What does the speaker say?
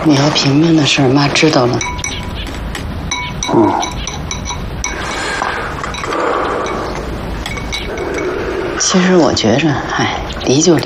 你和平平的事，妈知道了。其实我觉着，离就离。